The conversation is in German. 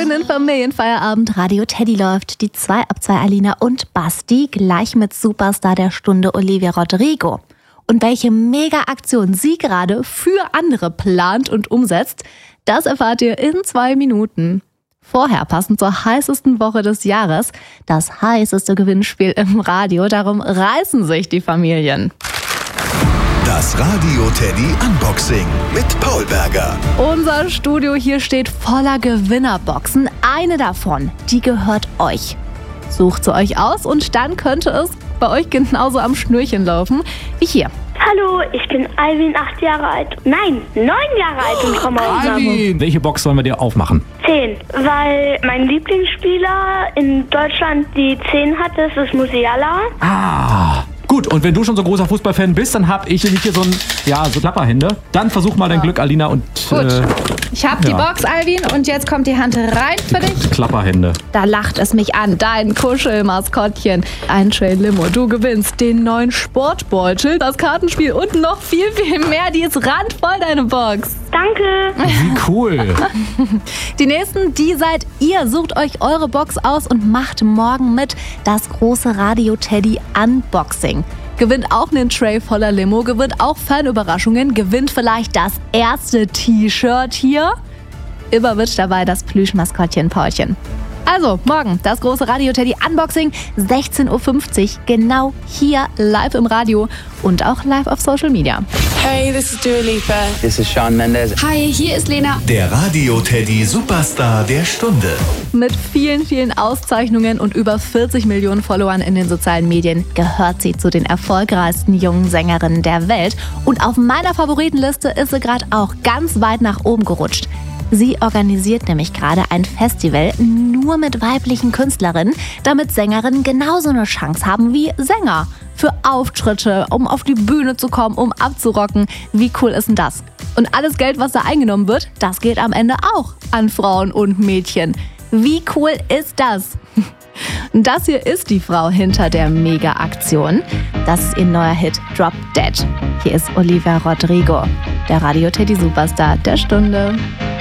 in den Familienfeierabend. Radio Teddy läuft, die 2 ab 2 Alina und Basti, gleich mit Superstar der Stunde Olivia Rodrigo. Und welche Mega-Aktion sie gerade für andere plant und umsetzt, das erfahrt ihr in 2 Minuten. Vorher, passend zur heißesten Woche des Jahres, das heißeste Gewinnspiel im Radio. Darum reißen sich die Familien. Das Radio Teddy Unboxing mit Paul Berger. Unser Studio hier steht voller Gewinnerboxen. Eine davon, die gehört euch. Sucht sie euch aus und dann könnte es bei euch genauso am Schnürchen laufen wie hier. Hallo, ich bin Alvin, 8 Jahre alt. Nein, 9 Jahre alt und komme aus Alvin, welche Box sollen wir dir aufmachen? 10. Weil mein Lieblingsspieler in Deutschland die 10 hat, das ist Musiala. Gut, und wenn du schon so großer Fußballfan bist, dann habe ich nämlich hier so Klapperhände. Dann versuch mal dein Glück, Alina. Und Gut, ich habe die Box, Alvin, und jetzt kommt die Hand rein für dich. Klapperhände. Da lacht es mich an, dein Kuschelmaskottchen. Ein Trail Limo, du gewinnst den neuen Sportbeutel, das Kartenspiel und noch viel, viel mehr. Die ist randvoll, deine Box. Danke. Wie cool. Die nächsten, die seid ihr. Sucht euch eure Box aus und macht morgen mit das große Radio Teddy Unboxing. Gewinnt auch einen Tray voller Limo, gewinnt auch Fanüberraschungen, gewinnt vielleicht das erste T-Shirt hier. Immer mit dabei das Plüschmaskottchen Paulchen. Also, morgen das große Radio Teddy Unboxing, 16.50 Uhr, genau hier live im Radio und auch live auf Social Media. Hey, this is Dua Lipa. This is Shawn Mendes. Hi, hier ist Lena. Der Radio Teddy Superstar der Stunde. Mit vielen, vielen Auszeichnungen und über 40 Millionen Followern in den sozialen Medien gehört sie zu den erfolgreichsten jungen Sängerinnen der Welt. Und auf meiner Favoritenliste ist sie gerade auch ganz weit nach oben gerutscht. Sie organisiert nämlich gerade ein Festival nur mit weiblichen Künstlerinnen, damit Sängerinnen genauso eine Chance haben wie Sänger. Für Auftritte, um auf die Bühne zu kommen, um abzurocken. Wie cool ist denn das? Und alles Geld, was da eingenommen wird, das geht am Ende auch an Frauen und Mädchen. Wie cool ist das? Das hier ist die Frau hinter der Mega-Aktion. Das ist ihr neuer Hit Drop Dead. Hier ist Olivia Rodrigo, der Radio Teddy Superstar der Stunde.